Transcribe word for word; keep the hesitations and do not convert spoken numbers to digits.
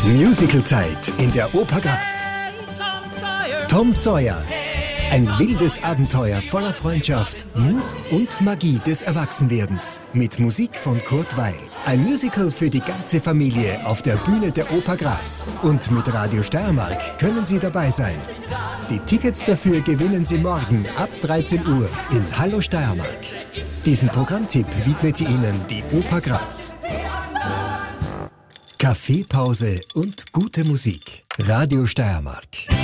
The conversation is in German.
Musicalzeit in der Oper Graz. Tom Sawyer. Ein wildes Abenteuer voller Freundschaft, Mut und Magie des Erwachsenwerdens. Mit Musik von Kurt Weill. Ein Musical für die ganze Familie auf der Bühne der Oper Graz. Und mit Radio Steiermark können Sie dabei sein. Die Tickets dafür gewinnen Sie morgen ab dreizehn Uhr in Hallo Steiermark. Diesen Programmtipp widmet Ihnen die Oper Graz. Kaffeepause und gute Musik. Radio Steiermark.